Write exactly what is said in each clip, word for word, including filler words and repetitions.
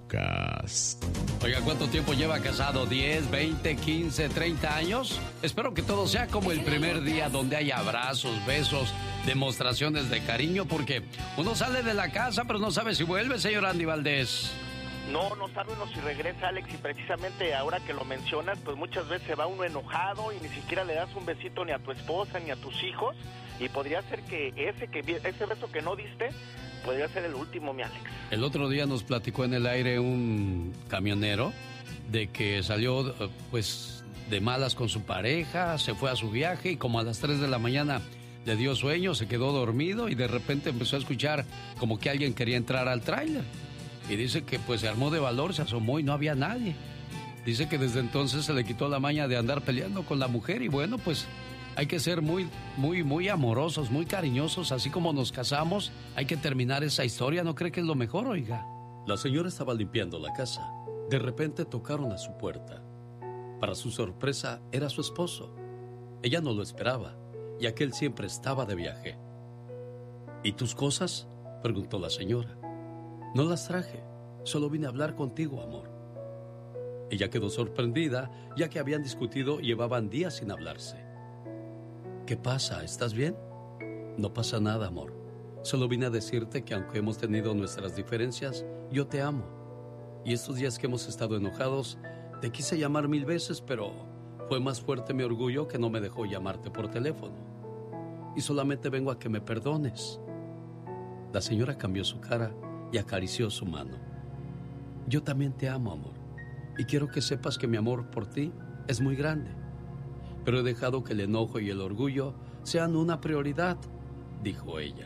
Lucas. Oiga, ¿cuánto tiempo lleva casado? ¿diez, veinte, quince, treinta años? Espero que todo sea como el primer día, donde hay abrazos, besos, demostraciones de cariño, porque uno sale de la casa pero no sabe si vuelve, señor Andy Valdés. No, no sabe uno si regresa, Alex, y precisamente ahora que lo mencionas, pues muchas veces se va uno enojado y ni siquiera le das un besito ni a tu esposa ni a tus hijos, y podría ser que ese que ese beso que no diste podría ser el último, mi Alex. El otro día nos platicó en el aire un camionero de que salió pues de malas con su pareja, se fue a su viaje y como a las tres de la mañana le dio sueño, se quedó dormido y de repente empezó a escuchar como que alguien quería entrar al tráiler. Y dice que pues se armó de valor, se asomó y no había nadie. Dice que desde entonces se le quitó la maña de andar peleando con la mujer y bueno, pues hay que ser muy, muy, muy amorosos, muy cariñosos, así como nos casamos, hay que terminar esa historia, ¿no cree que es lo mejor, oiga? La señora estaba limpiando la casa. De repente tocaron a su puerta. Para su sorpresa, era su esposo. Ella no lo esperaba, ya que él siempre estaba de viaje. ¿Y tus cosas?, preguntó la señora. No las traje, solo vine a hablar contigo, amor. Ella quedó sorprendida, ya que habían discutido y llevaban días sin hablarse. ¿Qué pasa? ¿Estás bien? No pasa nada, amor. Solo vine a decirte que aunque hemos tenido nuestras diferencias, yo te amo. Y estos días que hemos estado enojados, te quise llamar mil veces, pero fue más fuerte mi orgullo que no me dejó llamarte por teléfono. Y solamente vengo a que me perdones. La señora cambió su cara y acarició su mano. Yo también te amo, amor, y quiero que sepas que mi amor por ti es muy grande, pero he dejado que el enojo y el orgullo sean una prioridad, dijo ella.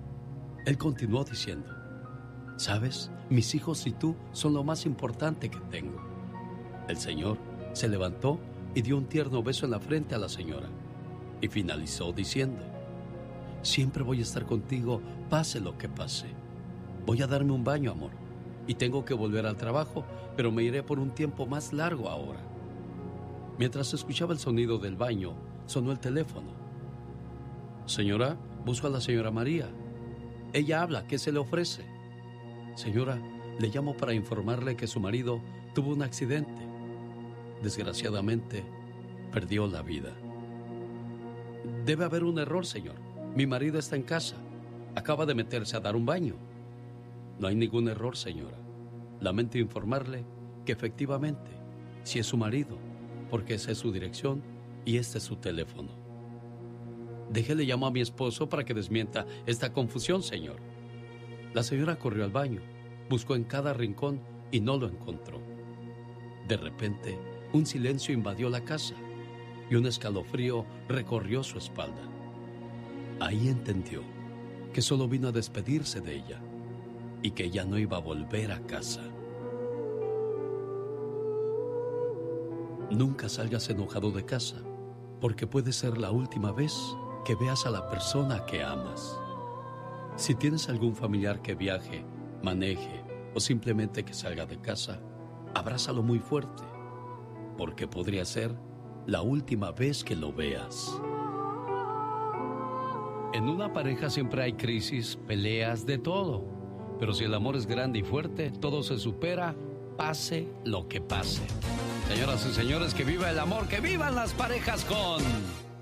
Él continuó diciendo, ¿sabes? Mis hijos y tú son lo más importante que tengo. El señor se levantó y dio un tierno beso en la frente a la señora y finalizó diciendo, siempre voy a estar contigo, pase lo que pase. Voy a darme un baño, amor, y tengo que volver al trabajo, pero me iré por un tiempo más largo ahora. Mientras escuchaba el sonido del baño, sonó el teléfono. Señora, busco a la señora María. Ella habla, ¿qué se le ofrece? Señora, le llamo para informarle que su marido tuvo un accidente. Desgraciadamente, perdió la vida. Debe haber un error, señor. Mi marido está en casa. Acaba de meterse a dar un baño. No hay ningún error, señora. Lamento informarle que efectivamente, sí es su marido, porque esa es su dirección y este es su teléfono. Déjele llamo a mi esposo para que desmienta esta confusión, señor. La señora corrió al baño, buscó en cada rincón y no lo encontró. De repente, un silencio invadió la casa y un escalofrío recorrió su espalda. Ahí entendió que solo vino a despedirse de ella y que ya no iba a volver a casa. Nunca salgas enojado de casa, porque puede ser la última vez que veas a la persona que amas. Si tienes algún familiar que viaje, maneje o simplemente que salga de casa, abrázalo muy fuerte, porque podría ser la última vez que lo veas. En una pareja siempre hay crisis, peleas, de todo. Pero si el amor es grande y fuerte, todo se supera, pase lo que pase. Señoras y señores, que viva el amor, que vivan las parejas con